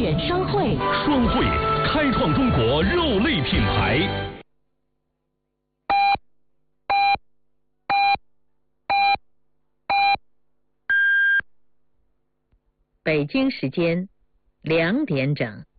选商会， 双汇开创中国肉类品牌。 北京时间2点整。